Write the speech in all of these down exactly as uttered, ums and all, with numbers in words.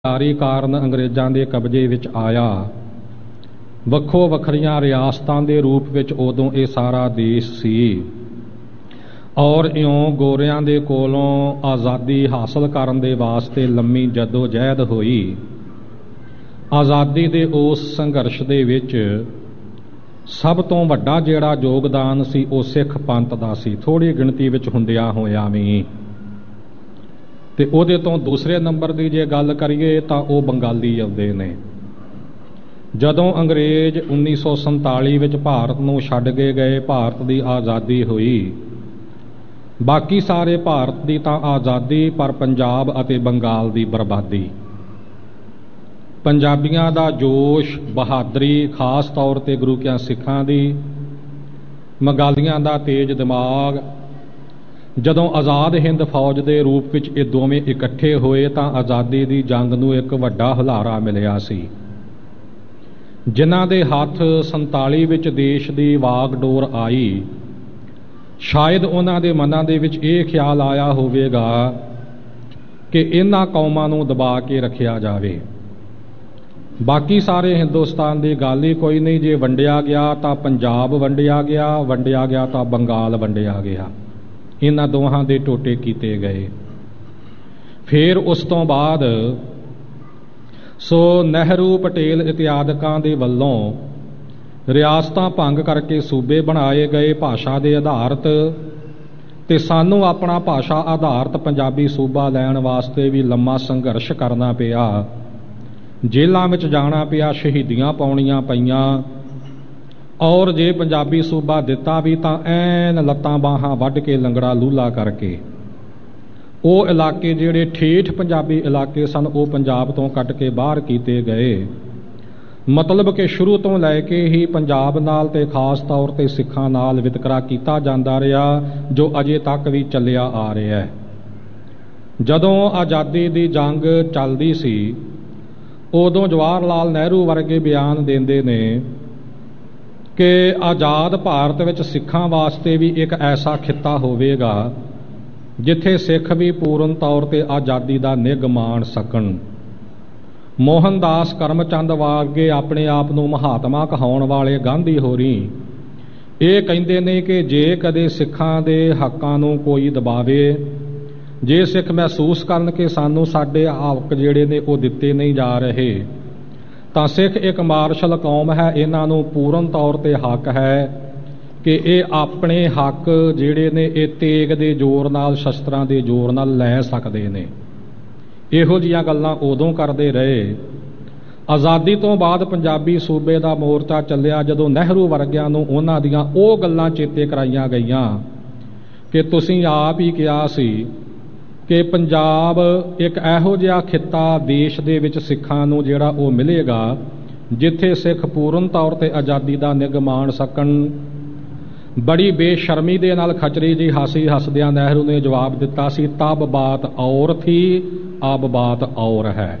ਜਾਰੀ ਕਾਰਨ ਅੰਗਰੇਜ਼ਾਂ ਦੇ ਕਬਜ਼ੇ ਵਿੱਚ ਆਇਆ। ਵੱਖੋ ਵੱਖਰੀਆਂ ਰਿਆਸਤਾਂ ਦੇ ਰੂਪ ਵਿੱਚ ਉਦੋਂ ਇਹ ਸਾਰਾ ਦੇਸ਼ ਸੀ ਔਰ ਇਉਂ ਗੋਰਿਆਂ ਦੇ ਕੋਲੋਂ ਆਜ਼ਾਦੀ ਹਾਸਲ ਕਰਨ ਦੇ ਵਾਸਤੇ ਲੰਮੀ ਜੱਦੋ ਜਹਿਦ ਹੋਈ। ਆਜ਼ਾਦੀ ਦੇ ਉਸ ਸੰਘਰਸ਼ ਦੇ ਵਿੱਚ ਸਭ ਤੋਂ ਵੱਡਾ ਜਿਹੜਾ ਯੋਗਦਾਨ ਸੀ ਉਹ ਸਿੱਖ ਪੰਥ ਦਾ ਸੀ, ਥੋੜ੍ਹੀ ਗਿਣਤੀ ਵਿੱਚ ਹੁੰਦਿਆਂ ਹੋਇਆਂ ਵੀ। ਤੇ ਉਹਦੇ ਤੋਂ ਦੂਸਰੇ ਨੰਬਰ ਦੀ ਜੇ ਗੱਲ ਕਰੀਏ ਤਾਂ ਉਹ ਬੰਗਾਲੀ ਆਉਂਦੇ ਨੇ। ਜਦੋਂ ਅੰਗਰੇਜ਼ ਉੱਨੀ ਸੌ ਸੰਤਾਲੀ ਵਿੱਚ ਭਾਰਤ ਨੂੰ ਛੱਡ ਕੇ ਗਏ, ਭਾਰਤ ਦੀ ਆਜ਼ਾਦੀ ਹੋਈ। ਬਾਕੀ ਸਾਰੇ ਭਾਰਤ ਦੀ ਤਾਂ ਆਜ਼ਾਦੀ, ਪਰ ਪੰਜਾਬ ਅਤੇ ਬੰਗਾਲ ਦੀ ਬਰਬਾਦੀ। ਪੰਜਾਬੀਆਂ ਦਾ ਜੋਸ਼, ਬਹਾਦਰੀ, ਖਾਸ ਤੌਰ ਤੇ ਗੁਰੂ ਕਿਆਂ ਸਿੱਖਾਂ ਦੀ, ਬੰਗਾਲੀਆਂ ਦਾ ਤੇਜ਼ ਦਿਮਾਗ। ਜਦੋਂ ਆਜ਼ਾਦ ਹਿੰਦ ਫੌਜ ਦੇ ਰੂਪ ਵਿੱਚ ਇਹ ਦੋਵੇਂ ਇਕੱਠੇ ਹੋਏ ਤਾਂ ਆਜ਼ਾਦੀ ਦੀ ਜੰਗ ਨੂੰ ਇੱਕ ਵੱਡਾ ਹੁਲਾਰਾ ਮਿਲਿਆ ਸੀ। ਜਿਨ੍ਹਾਂ ਦੇ ਹੱਥ ਸੰਤਾਲੀ ਵਿੱਚ ਦੇਸ਼ ਦੀ ਵਾਗਡੋਰ ਆਈ, ਸ਼ਾਇਦ ਉਹਨਾਂ ਦੇ ਮਨਾਂ ਦੇ ਵਿੱਚ ਇਹ ਖਿਆਲ ਆਇਆ ਹੋਵੇਗਾ ਕਿ ਇਹਨਾਂ ਕੌਮਾਂ ਨੂੰ ਦਬਾ ਕੇ ਰੱਖਿਆ ਜਾਵੇ। ਬਾਕੀ ਸਾਰੇ ਹਿੰਦੁਸਤਾਨ ਦੀ ਗੱਲ ਹੀ ਕੋਈ ਨਹੀਂ। ਜੇ ਵੰਡਿਆ ਗਿਆ ਤਾਂ ਪੰਜਾਬ ਵੰਡਿਆ ਗਿਆ, ਵੰਡਿਆ ਗਿਆ ਤਾਂ ਬੰਗਾਲ ਵੰਡਿਆ ਗਿਆ। ਇਹਨਾਂ ਦੋਹਾਂ ਦੇ ਟੋਟੇ ਕੀਤੇ ਗਏ। ਫਿਰ ਉਸ ਤੋਂ ਬਾਅਦ ਸੋ ਨਹਿਰੂ, ਪਟੇਲ ਇਤਿਆਦਿਕਾਂ ਦੇ ਵੱਲੋਂ ਰਿਆਸਤਾਂ ਭੰਗ ਕਰਕੇ ਸੂਬੇ ਬਣਾਏ ਗਏ ਭਾਸ਼ਾ ਦੇ ਆਧਾਰਿਤ, ਤੇ ਸਾਨੂੰ ਆਪਣਾ ਭਾਸ਼ਾ ਆਧਾਰਿਤ ਪੰਜਾਬੀ ਸੂਬਾ ਲੈਣ ਵਾਸਤੇ ਵੀ ਲੰਮਾ ਸੰਘਰਸ਼ ਕਰਨਾ ਪਿਆ। ਜੇਲ੍ਹਾਂ ਵਿੱਚ ਜਾਣਾ ਪਿਆ, ਸ਼ਹੀਦੀਆਂ ਪਾਉਣੀਆਂ ਪਈਆਂ। ਔਰ ਜੇ ਪੰਜਾਬੀ ਸੂਬਾ ਦਿੱਤਾ ਵੀ ਤਾਂ ਐਨ ਲੱਤਾਂ ਬਾਹਾਂ ਵੱਢ ਕੇ, ਲੰਗੜਾ ਲੂਲਾ ਕਰਕੇ। ਉਹ ਇਲਾਕੇ ਜਿਹੜੇ ਠੇਠ ਪੰਜਾਬੀ ਇਲਾਕੇ ਸਨ ਉਹ ਪੰਜਾਬ ਤੋਂ ਕੱਟ ਕੇ ਬਾਹਰ ਕੀਤੇ ਗਏ। ਮਤਲਬ ਕਿ ਸ਼ੁਰੂ ਤੋਂ ਲੈ ਕੇ ਹੀ ਪੰਜਾਬ ਨਾਲ ਤੇ ਖਾਸ ਤੌਰ ਤੇ ਸਿੱਖਾਂ ਨਾਲ ਵਿਤਕਰਾ ਕੀਤਾ ਜਾਂਦਾ ਰਿਹਾ, ਜੋ ਅਜੇ ਤੱਕ ਵੀ ਚੱਲਿਆ ਆ ਰਿਹਾ ਹੈ। ਜਦੋਂ ਆਜ਼ਾਦੀ ਦੀ ਜੰਗ ਚੱਲਦੀ ਸੀ ਉਦੋਂ ਜਵਾਹਰ ਲਾਲ ਨਹਿਰੂ ਵਰਗੇ ਬਿਆਨ ਦਿੰਦੇ ਨੇ ਕਿ ਆਜ਼ਾਦ ਭਾਰਤ ਵਿੱਚ ਸਿੱਖਾਂ ਵਾਸਤੇ ਵੀ ਇੱਕ ਐਸਾ ਖਿੱਤਾ ਹੋਵੇਗਾ ਜਿੱਥੇ ਸਿੱਖ ਵੀ ਪੂਰਨ ਤੌਰ ਤੇ ਆਜ਼ਾਦੀ ਦਾ ਨਿੱਘ ਮਾਣ ਸਕਣ। ਮੋਹਨਦਾਸ ਕਰਮਚੰਦ ਵਰਗੇ ਆਪਣੇ ਆਪ ਨੂੰ ਮਹਾਤਮਾ ਕਹਾਉਣ ਵਾਲੇ ਗਾਂਧੀ ਹੋਰੀ ਇਹ ਕਹਿੰਦੇ ਨੇ ਕਿ ਜੇ ਕਦੇ ਸਿੱਖਾਂ ਦੇ ਹੱਕਾਂ ਨੂੰ ਕੋਈ ਦਬਾਵੇ, ਜੇ ਸਿੱਖ ਮਹਿਸੂਸ ਕਰਨ ਕਿ ਸਾਨੂੰ ਸਾਡੇ ਹੱਕ ਜਿਹੜੇ ਨੇ ਉਹ ਦਿੱਤੇ ਨਹੀਂ ਜਾ ਰਹੇ, ਤਾਂ ਸਿੱਖ ਇੱਕ ਮਾਰਸ਼ਲ ਕੌਮ ਹੈ। ਇਹਨਾਂ ਨੂੰ ਪੂਰਨ ਤੌਰ ਤੇ ਹੱਕ ਹੈ ਕਿ ਇਹ ਆਪਣੇ ਹੱਕ ਜਿਹੜੇ ਨੇ ਇਹ ਤੇਗ ਦੇ ਜ਼ੋਰ ਨਾਲ, ਸ਼ਸਤਰਾਂ ਦੇ ਜ਼ੋਰ ਨਾਲ ਲੈ ਸਕਦੇ ਨੇ। ਇਹੋ ਜਿਹੀਆਂ ਗੱਲਾਂ ਉਦੋਂ ਕਰਦੇ ਰਹੇ। ਆਜ਼ਾਦੀ ਤੋਂ ਬਾਅਦ ਪੰਜਾਬੀ ਸੂਬੇ ਦਾ ਮੋਰਚਾ ਚੱਲਿਆ ਜਦੋਂ ਨਹਿਰੂ ਵਰਗਿਆਂ ਨੂੰ ਉਹਨਾਂ ਦੀਆਂ ਉਹ ਗੱਲਾਂ ਚੇਤੇ ਕਰਾਈਆਂ ਗਈਆਂ ਕਿ ਤੁਸੀਂ ਆਪ ਹੀ ਕਿਹਾ ਸੀ ਕਿ ਪੰਜਾਬ ਇੱਕ ਇਹੋ ਜਿਹਾ ਖਿੱਤਾ ਦੇਸ਼ ਦੇ ਵਿੱਚ ਸਿੱਖਾਂ ਨੂੰ ਜਿਹੜਾ ਉਹ ਮਿਲੇਗਾ ਜਿੱਥੇ ਸਿੱਖ ਪੂਰਨ ਤੌਰ ਤੇ ਆਜ਼ਾਦੀ ਦਾ ਨਿੱਘ ਮਾਣ ਸਕਣ। ਬੜੀ ਬੇਸ਼ਰਮੀ ਦੇ ਨਾਲ ਖਚਰੀ ਜੀ ਹਾਸੀ ਹੱਸਦਿਆਂ ਨਹਿਰੂ ਨੇ ਜਵਾਬ ਦਿੱਤਾ ਸੀ, ਤਬ ਬਾਤ ਔਰ ਥੀ, ਅਬ ਬਾਤ ਔਰ ਹੈ।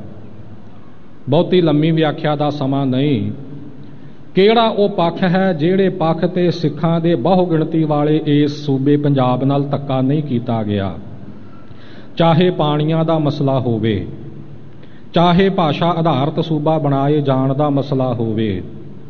ਬਹੁਤੀ ਲੰਮੀ ਵਿਆਖਿਆ ਦਾ ਸਮਾਂ ਨਹੀਂ। ਕਿਹੜਾ ਉਹ ਪੱਖ ਹੈ ਜਿਹੜੇ ਪੱਖ ਤੇ ਸਿੱਖਾਂ ਦੇ ਬਹੁ ਗਿਣਤੀ ਵਾਲੇ ਇਸ ਸੂਬੇ ਪੰਜਾਬ ਨਾਲ ਧੱਕਾ ਨਹੀਂ ਕੀਤਾ ਗਿਆ? ਚਾਹੇ ਪਾਣੀਆਂ ਦਾ ਮਸਲਾ ਹੋਵੇ, ਚਾਹੇ ਭਾਸ਼ਾ ਆਧਾਰਿਤ ਸੂਬਾ ਬਣਾਏ ਜਾਣ ਦਾ ਮਸਲਾ ਹੋਵੇ,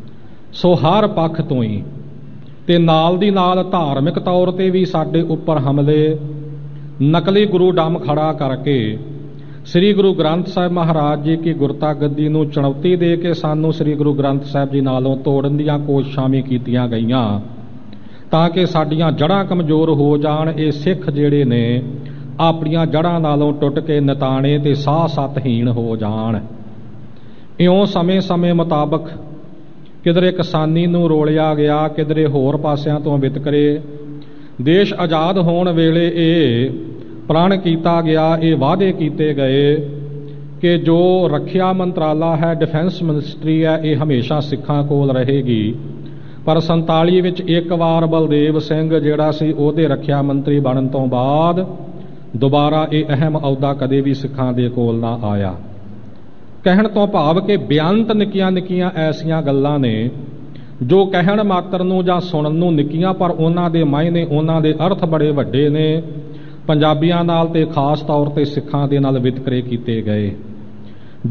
ਸੋ ਹਰ ਪੱਖ ਤੋਂ ਹੀ ਤੇ ਨਾਲ ਦੀ ਨਾਲ ਧਾਰਮਿਕ ਤੌਰ ਤੇ ਵੀ ਸਾਡੇ ਉੱਪਰ ਹਮਲੇ, ਨਕਲੀ ਗੁਰੂ ਡੰਮ ਖੜਾ ਕਰਕੇ ਸ੍ਰੀ ਗੁਰੂ ਗ੍ਰੰਥ ਸਾਹਿਬ ਮਹਾਰਾਜ ਜੀ ਕੀ ਗੁਰਤਾ ਗੱਦੀ ਨੂੰ ਚੁਣੌਤੀ ਦੇ ਕੇ ਸਾਨੂੰ ਸ੍ਰੀ ਗੁਰੂ ਗ੍ਰੰਥ ਸਾਹਿਬ ਜੀ ਨਾਲੋਂ ਤੋੜਨ ਦੀਆਂ ਕੋਸ਼ਿਸ਼ਾਂ ਵੀ ਕੀਤੀਆਂ ਗਈਆਂ ਤਾਂ ਕਿ ਸਾਡੀਆਂ ਜੜ੍ਹਾਂ ਕਮਜ਼ੋਰ ਹੋ ਜਾਣ। ਇਹ ਸਿੱਖ ਜਿਹੜੇ ਨੇ ਆਪਣੀਆਂ ਜੜ੍ਹਾਂ ਨਾਲੋਂ ਟੁੱਟ ਕੇ ਨਤਾਣੇ ਤੇ ਸਾਹ ਸਤਹੀਣ ਹੋ ਜਾਣ। ਇਉਂ ਸਮੇਂ ਸਮੇਂ ਮੁਤਾਬਕ ਕਿਧਰੇ ਕਿਸਾਨੀ ਨੂੰ ਰੋਲਿਆ ਗਿਆ, ਕਿਧਰੇ ਹੋਰ ਪਾਸਿਆਂ ਤੋਂ ਵਿਤਕਰੇ। ਦੇਸ਼ ਆਜ਼ਾਦ ਹੋਣ ਵੇਲੇ ਇਹ ਪ੍ਰਣ ਕੀਤਾ ਗਿਆ, ਇਹ ਵਾਅਦੇ ਕੀਤੇ ਗਏ ਕਿ ਜੋ ਰੱਖਿਆ ਮੰਤਰਾਲਾ ਹੈ, ਡਿਫੈਂਸ ਮਿਨਿਸਟਰੀ ਹੈ, ਇਹ ਹਮੇਸ਼ਾ ਸਿੱਖਾਂ ਕੋਲ ਰਹੇਗੀ। ਪਰ ਸੰਤਾਲੀ ਵਿੱਚ ਇੱਕ ਵਾਰ ਬਲਦੇਵ ਸਿੰਘ ਜਿਹੜਾ ਸੀ ਉਹਦੇ ਰੱਖਿਆ ਮੰਤਰੀ ਬਣਨ ਤੋਂ ਬਾਅਦ ਦੁਬਾਰਾ ਇਹ ਅਹਿਮ ਅਹੁਦਾ ਕਦੇ ਵੀ ਸਿੱਖਾਂ ਦੇ ਕੋਲ ਨਾ ਆਇਆ। ਕਹਿਣ ਤੋਂ ਭਾਵ ਕਿ ਬੇਅੰਤ ਨਿੱਕੀਆਂ ਨਿੱਕੀਆਂ ਐਸੀਆਂ ਗੱਲਾਂ ਨੇ ਜੋ ਕਹਿਣ ਮਾਤਰ ਨੂੰ ਜਾਂ ਸੁਣਨ ਨੂੰ ਨਿੱਕੀਆਂ, ਪਰ ਉਹਨਾਂ ਦੇ ਮਾਇਨੇ, ਉਹਨਾਂ ਦੇ ਅਰਥ ਬੜੇ ਵੱਡੇ ਨੇ। ਪੰਜਾਬੀਆਂ ਨਾਲ ਤੇ ਖਾਸ ਤੌਰ ਤੇ ਸਿੱਖਾਂ ਦੇ ਨਾਲ ਵਿਤਕਰੇ ਕੀਤੇ ਗਏ।